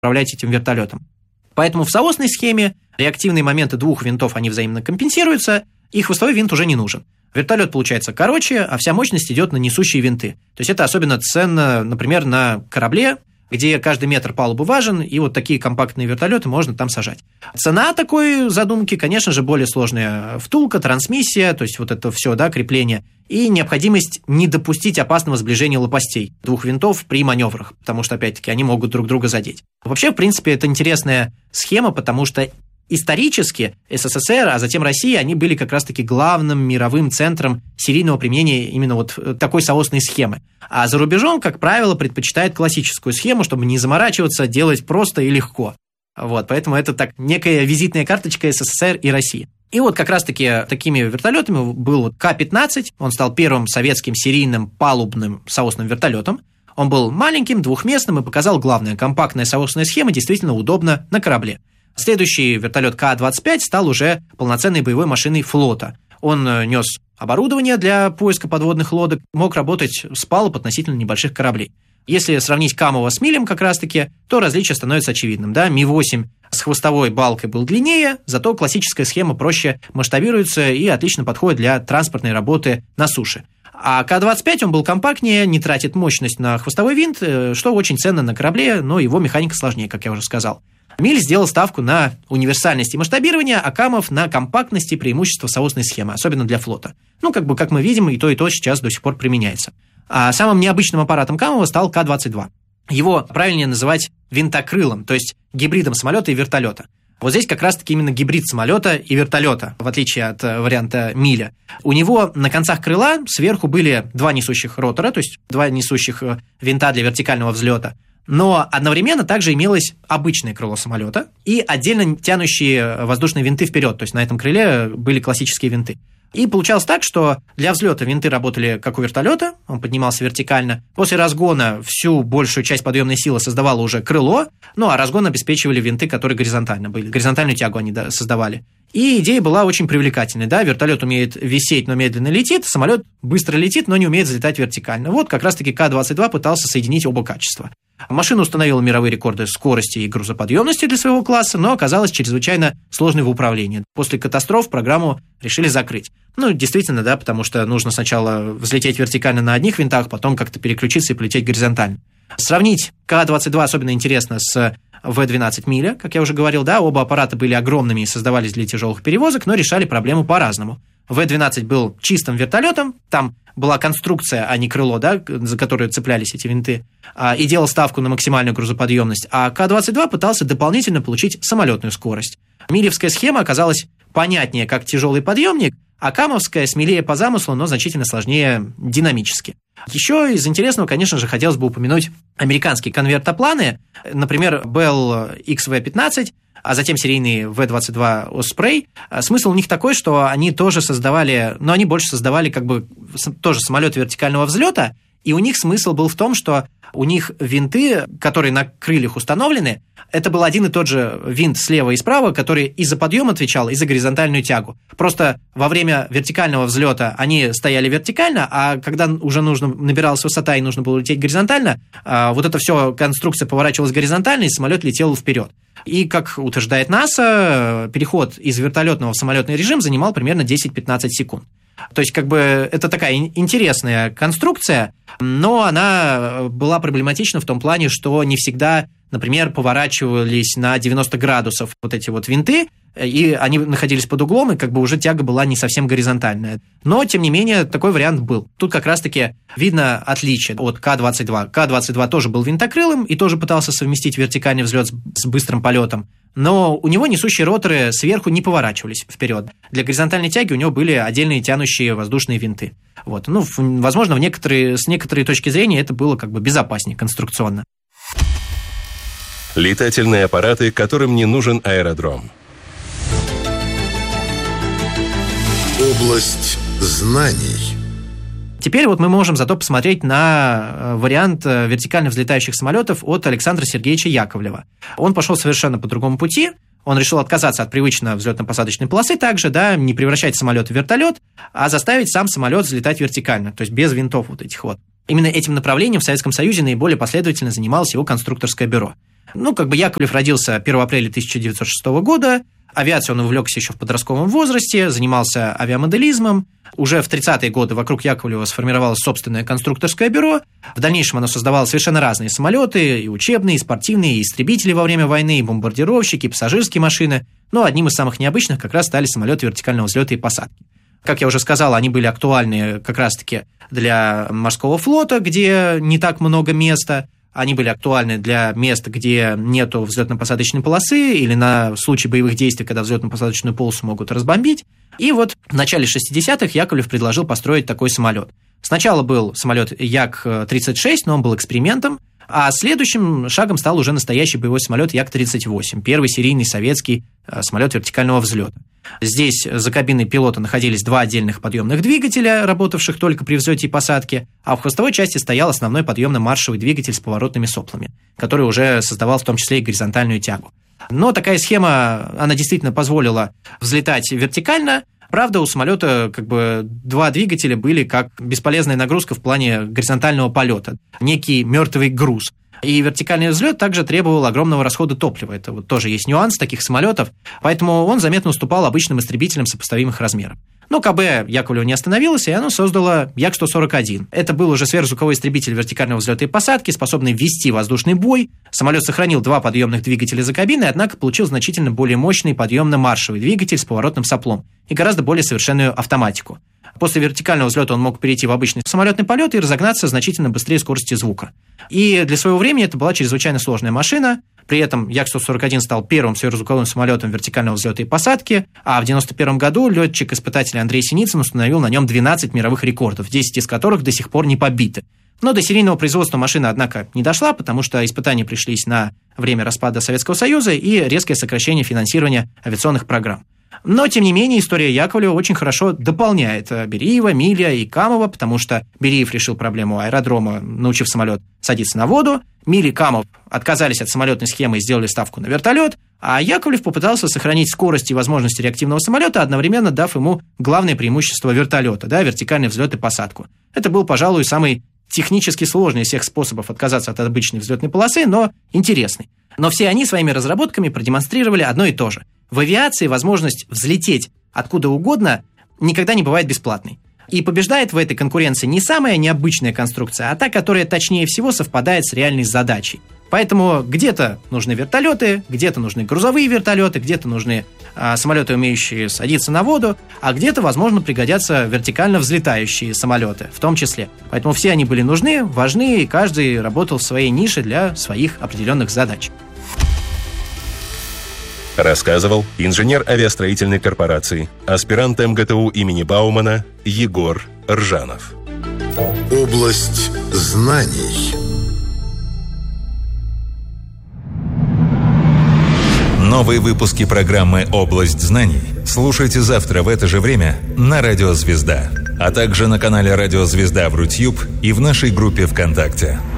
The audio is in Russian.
управлять этим вертолетом. Поэтому в соосной схеме реактивные моменты двух винтов, они взаимно компенсируются, и хвостовой винт уже не нужен. Вертолет получается короче, а вся мощность идет на несущие винты. То есть это особенно ценно, например, на корабле, где каждый метр палубы важен, и вот такие компактные вертолеты можно там сажать. Цена такой задумки, конечно же, более сложная втулка, трансмиссия, то есть вот это все, да, крепление, и необходимость не допустить опасного сближения лопастей двух винтов при маневрах, потому что, опять-таки, они могут друг друга задеть. Вообще, в принципе, это интересная схема, потому что исторически СССР, а затем Россия, они были как раз-таки главным мировым центром серийного применения именно вот такой соосной схемы. А за рубежом, как правило, предпочитают классическую схему, чтобы не заморачиваться, делать просто и легко. Вот, поэтому это так некая визитная карточка СССР и России. И вот как раз-таки такими вертолетами был К-15, он стал первым советским серийным палубным соосным вертолетом. Он был маленьким, двухместным и показал главное, компактная соосная схема действительно удобна на корабле. Следующий вертолет К-25 стал уже полноценной боевой машиной флота. Он нес оборудование для поиска подводных лодок, мог работать с палуб относительно небольших кораблей. Если сравнить Камова с Милем как раз-таки, то различие становится очевидным. Да? Ми-8 с хвостовой балкой был длиннее, зато классическая схема проще масштабируется и отлично подходит для транспортной работы на суше. А К-25 он был компактнее, не тратит мощность на хвостовой винт, что очень ценно на корабле, но его механика сложнее, как я уже сказал. Миль сделал ставку на универсальность и масштабирование, а Камов на компактность и преимущество соосной схемы, особенно для флота. Ну, как мы видим, и то сейчас до сих пор применяется. А самым необычным аппаратом Камова стал К-22. Его правильнее называть винтокрылом, то есть гибридом самолета и вертолета. Вот здесь как раз-таки именно гибрид самолета и вертолета, в отличие от варианта Миля. У него на концах крыла сверху были два несущих ротора, то есть два несущих винта для вертикального взлета. Но одновременно также имелось обычное крыло самолета и отдельно тянущие воздушные винты вперед, то есть на этом крыле были классические винты. И получалось так, что для взлета винты работали как у вертолета, он поднимался вертикально. После разгона всю большую часть подъемной силы создавало уже крыло, ну а разгон обеспечивали винты, которые горизонтально были. Горизонтальную тягу они создавали. И идея была очень привлекательной. Да? Вертолет умеет висеть, но медленно летит, самолет быстро летит, но не умеет взлетать вертикально. Вот как раз-таки К-22 пытался соединить оба качества. Машина установила мировые рекорды скорости и грузоподъемности для своего класса, но оказалась чрезвычайно сложной в управлении. После катастроф программу решили закрыть. Ну, действительно, да, потому что нужно сначала взлететь вертикально на одних винтах, потом как-то переключиться и полететь горизонтально. Сравнить К-22 особенно интересно с В-12 Миля, как я уже говорил, да, оба аппарата были огромными и создавались для тяжелых перевозок, но решали проблему по-разному. В-12 был чистым вертолетом, там была конструкция, а не крыло, да, за которое цеплялись эти винты, и делал ставку на максимальную грузоподъемность, а К-22 пытался дополнительно получить самолетную скорость. Милевская схема оказалась понятнее как тяжелый подъемник, а Камовская смелее по замыслу, но значительно сложнее динамически. Еще из интересного, конечно же, хотелось бы упомянуть американские конвертопланы, например, Bell XV-15, а затем серийный В-22 Osprey. Смысл у них такой, что они тоже создавали, но они больше создавали как бы тоже самолет вертикального взлета, и у них смысл был в том, что у них винты, которые на крыльях установлены, это был один и тот же винт слева и справа, который и за подъем отвечал, и за горизонтальную тягу. Просто во время вертикального взлета они стояли вертикально, а когда уже набиралась высота и нужно было лететь горизонтально, вот эта вся конструкция поворачивалась горизонтально, и самолет летел вперед. И, как утверждает НАСА, переход из вертолетного в самолетный режим занимал примерно 10-15 секунд. То есть, как бы, это такая интересная конструкция, но она была проблематична в том плане, что не всегда, например, поворачивались на 90 градусов вот эти вот винты, и они находились под углом, и как бы уже тяга была не совсем горизонтальная. Но, тем не менее, такой вариант был. Тут как раз-таки видно отличие от К-22. К-22 тоже был винтокрылым и тоже пытался совместить вертикальный взлет с быстрым полетом. Но у него несущие роторы сверху не поворачивались вперед. Для горизонтальной тяги у него были отдельные тянущие воздушные винты. Вот. Ну, возможно, с некоторой точки зрения это было как бы безопаснее конструкционно. Летательные аппараты, которым не нужен аэродром. Область знаний. Теперь вот мы можем зато посмотреть на вариант вертикально взлетающих самолетов от Александра Сергеевича Яковлева. Он пошел совершенно по другому пути. Он решил отказаться от привычной взлетно-посадочной полосы также, да, не превращать самолет в вертолет, а заставить сам самолет взлетать вертикально, то есть без винтов вот этих вот. Именно этим направлением в Советском Союзе наиболее последовательно занималось его конструкторское бюро. Яковлев родился 1 апреля 1906 года, авиацией он увлекся еще в подростковом возрасте, занимался авиамоделизмом. Уже в 30-е годы вокруг Яковлева сформировалось собственное конструкторское бюро. В дальнейшем оно создавало совершенно разные самолеты, и учебные, и спортивные, и истребители во время войны, и бомбардировщики, и пассажирские машины. Но одним из самых необычных как раз стали самолеты вертикального взлета и посадки. Как я уже сказал, они были актуальны как раз-таки для морского флота, где не так много места. Они были актуальны для мест, где нету взлетно-посадочной полосы, или на случай боевых действий, когда взлетно-посадочную полосу могут разбомбить. И вот в начале 60-х Яковлев предложил построить такой самолет. Сначала был самолет Як-36, но он был экспериментом, а следующим шагом стал уже настоящий боевой самолет Як-38, первый серийный советский самолет вертикального взлета. Здесь за кабиной пилота находились 2 отдельных подъемных двигателя, работавших только при взлете и посадке, а в хвостовой части стоял основной подъемно-маршевый двигатель с поворотными соплами, который уже создавал в том числе и горизонтальную тягу. Но такая схема, она действительно позволила взлетать вертикально. Правда, у самолета 2 двигателя были как бесполезная нагрузка в плане горизонтального полета, некий мертвый груз. И вертикальный взлет также требовал огромного расхода топлива. Это вот тоже есть нюанс таких самолетов, поэтому он заметно уступал обычным истребителям сопоставимых размеров. Но КБ Яковлева не остановилось, и оно создало Як-141. Это был уже сверхзвуковой истребитель вертикального взлета и посадки, способный вести воздушный бой. Самолет сохранил 2 подъемных двигателя за кабиной, однако получил значительно более мощный подъемно-маршевый двигатель с поворотным соплом и гораздо более совершенную автоматику. После вертикального взлета он мог перейти в обычный самолетный полет и разогнаться значительно быстрее скорости звука. И для своего времени это была чрезвычайно сложная машина. При этом Як-141 стал первым сверхзвуковым самолетом вертикального взлета и посадки, а в 1991 году летчик-испытатель Андрей Синицын установил на нем 12 мировых рекордов, 10 из которых до сих пор не побиты. Но до серийного производства машина, однако, не дошла, потому что испытания пришлись на время распада Советского Союза и резкое сокращение финансирования авиационных программ. Но, тем не менее, история Яковлева очень хорошо дополняет Бериева, Миля и Камова, потому что Бериев решил проблему аэродрома, научив самолет садиться на воду, Миль и Камов отказались от самолетной схемы и сделали ставку на вертолет, а Яковлев попытался сохранить скорость и возможности реактивного самолета, одновременно дав ему главное преимущество вертолета, вертикальный взлет и посадку. Это был, пожалуй, самый технически сложный из всех способов отказаться от обычной взлетной полосы, но интересный. Но все они своими разработками продемонстрировали одно и то же. В авиации возможность взлететь откуда угодно никогда не бывает бесплатной. И побеждает в этой конкуренции не самая необычная конструкция, а та, которая точнее всего совпадает с реальной задачей. Поэтому где-то нужны вертолеты, где-то нужны грузовые вертолеты, где-то нужны самолеты, умеющие садиться на воду, а где-то, возможно, пригодятся вертикально взлетающие самолеты в том числе. Поэтому все они были нужны, важны, и каждый работал в своей нише для своих определенных задач. Рассказывал инженер авиастроительной корпорации, аспирант МГТУ имени Баумана Егор Ржанов. Область знаний. Новые выпуски программы «Область знаний» слушайте завтра в это же время на Радио Звезда, а также на канале Радио Звезда в Рутьюб и в нашей группе ВКонтакте.